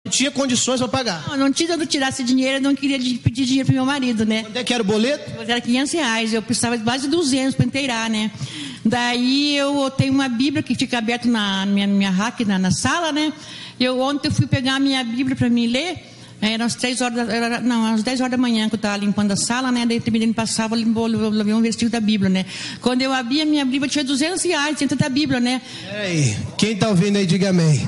Tinha condições para pagar? Não tinha de tirar esse dinheiro, eu não queria pedir dinheiro pro meu marido, né? Quanto é que era o boleto? Era R$500, eu precisava de mais de 200 para inteirar, né? Daí eu tenho uma Bíblia que fica aberta na minha rack, na sala, né? Ontem eu fui pegar a minha Bíblia para me ler, eram às 10 horas da manhã que eu estava limpando a sala, né? Daí o menino passava, levei um versículo da Bíblia, né? Quando eu abri a minha Bíblia, tinha R$200 dentro da Bíblia, né? Ei, quem está ouvindo aí, diga amém.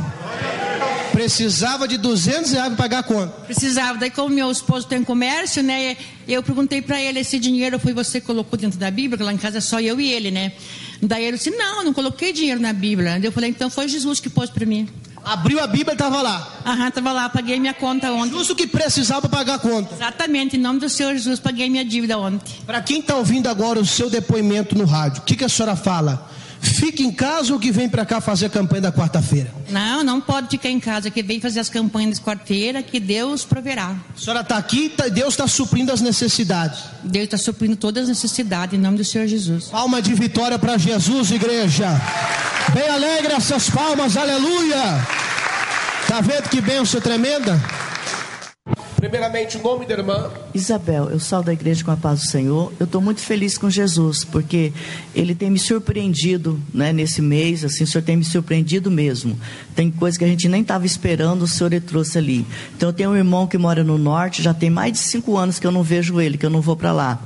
Precisava de R$200 para pagar a conta. Precisava. Daí, como meu esposo tem comércio, né? Eu perguntei para ele, esse dinheiro foi você que colocou dentro da Bíblia? Porque lá em casa é só eu e ele, né? Daí ele disse, não coloquei dinheiro na Bíblia. Daí eu falei, então foi Jesus que pôs para mim. Abriu a Bíblia e estava lá? Estava lá, paguei minha conta ontem. Justo que precisava pagar a conta. Exatamente, em nome do Senhor Jesus, paguei minha dívida ontem. Para quem está ouvindo agora o seu depoimento no rádio, o que a senhora fala? Fica em casa ou que vem para cá fazer a campanha da quarta-feira? Não pode ficar em casa, que vem fazer as campanhas da quarta-feira, que Deus proverá. A senhora está aqui, Deus está suprindo as necessidades. Deus está suprindo todas as necessidades, em nome do Senhor Jesus. Palma de vitória para Jesus, igreja. Bem alegre essas palmas, aleluia. Está vendo que bênção tremenda? Primeiramente, o nome da irmã Isabel. Eu salvo da igreja com a paz do Senhor. Eu estou muito feliz com Jesus, porque Ele tem me surpreendido, né, nesse mês, assim, o Senhor tem me surpreendido mesmo. Tem coisa que a gente nem estava esperando, o Senhor Ele trouxe ali. Então eu tenho um irmão que mora no norte, já tem mais de 5 anos que eu não vejo ele, que eu não vou para lá.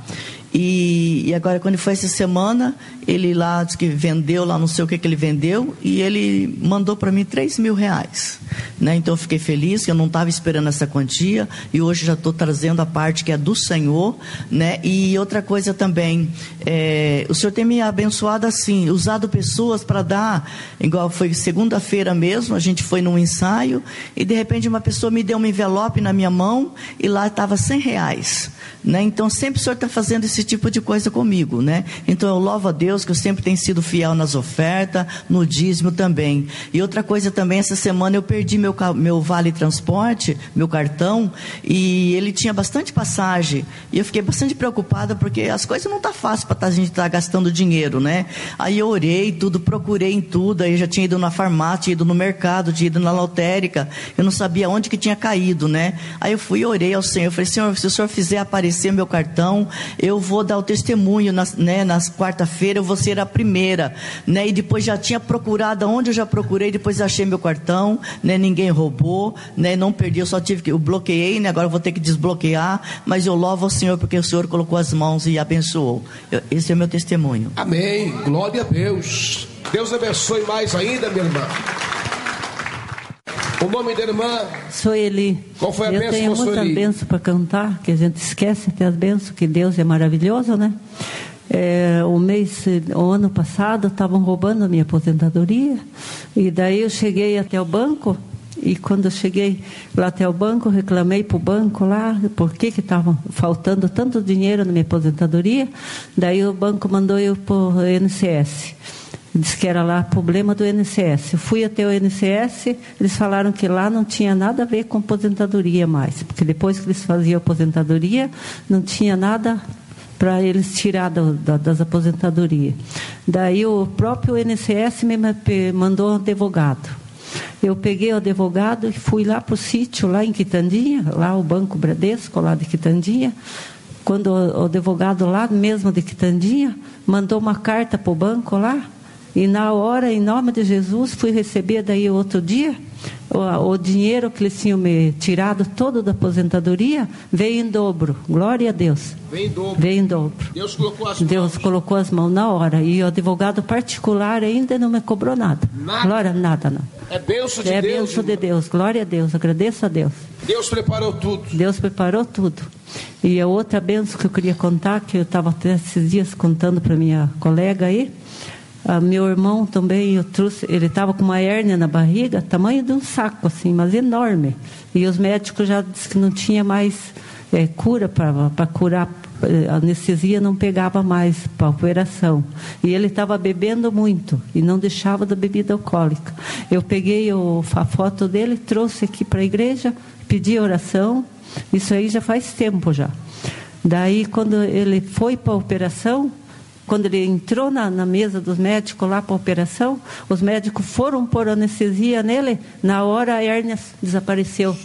E agora, quando foi essa semana, ele lá disse que vendeu, lá não sei o que ele vendeu, e ele mandou para mim R$3.000, né? Então eu fiquei feliz, que eu não estava esperando essa quantia, e hoje já estou trazendo a parte que é do Senhor, né? E outra coisa também, o Senhor tem me abençoado assim, usado pessoas para dar, igual foi segunda-feira mesmo, a gente foi num ensaio, e de repente uma pessoa me deu um envelope na minha mão, e lá estava R$100, né? Então sempre o Senhor está fazendo esse tipo de coisa comigo, né? Então eu louvo a Deus que eu sempre tenho sido fiel nas ofertas, no dízimo também. E outra coisa também, essa semana eu perdi meu vale transporte, meu cartão, e ele tinha bastante passagem, e eu fiquei bastante preocupada, porque as coisas não tá fácil para a gente estar gastando dinheiro, né? Aí eu orei tudo, procurei em tudo, aí eu já tinha ido na farmácia, tinha ido no mercado, tinha ido na lotérica, eu não sabia onde que tinha caído, né? Aí eu fui e orei ao Senhor, eu falei, Senhor, se o Senhor fizer aparecer meu cartão, eu vou dar o testemunho, nas quarta-feira eu vou ser a primeira, né? E depois já tinha procurado, onde eu já procurei, depois achei meu cartão, né? Ninguém roubou, né? Não perdi, eu bloqueei, né? Agora eu vou ter que desbloquear, mas eu louvo ao Senhor, porque o Senhor colocou as mãos e abençoou. Esse é o meu testemunho. Amém, glória a Deus. Deus abençoe mais ainda, minha irmã. O nome da irmã? Sou Eli. Qual foi a bênção? Eu tenho muita bênção para cantar, que a gente esquece até as bênçãos, que Deus é maravilhoso, né? O ano passado estavam roubando a minha aposentadoria, e daí eu cheguei até o banco, e quando eu cheguei lá até o banco, reclamei para o banco lá, por que estava faltando tanto dinheiro na minha aposentadoria. Daí o banco mandou eu para o INSS. Disse que era lá problema do INSS. Eu fui até o INSS, eles falaram que lá não tinha nada a ver com aposentadoria mais, porque depois que eles faziam aposentadoria, não tinha nada para eles tirar das aposentadorias. Daí o próprio INSS me mandou um advogado. Eu peguei o advogado e fui lá para o sítio, lá em Quitandinha, lá o Banco Bradesco, lá de Quitandinha. Quando o advogado lá mesmo de Quitandinha mandou uma carta para o banco lá, e na hora, em nome de Jesus, fui receber daí outro dia, o dinheiro que eles tinham me tirado todo da aposentadoria, veio em dobro. Glória a Deus. Veio em dobro. Deus colocou as mãos na hora. E o advogado particular ainda não me cobrou nada. Glória, nada não. É bênção de Deus. É bênção de Deus. Glória a Deus. Agradeço a Deus. Deus preparou tudo. Deus preparou tudo. E a outra bênção que eu queria contar, que eu estava até esses dias contando para minha colega aí, meu irmão também, eu trouxe, ele estava com uma hérnia na barriga, tamanho de um saco assim, mas enorme. E os médicos já disseram que não tinha mais cura para curar, a anestesia não pegava mais para a operação. E ele estava bebendo muito e não deixava da bebida alcoólica. Eu peguei a foto dele, trouxe aqui para a igreja, pedi oração. Isso aí já faz tempo já. Daí, quando ele foi para a operação, quando ele entrou na mesa dos médicos lá para a operação, os médicos foram pôr anestesia nele, na hora a hérnia desapareceu.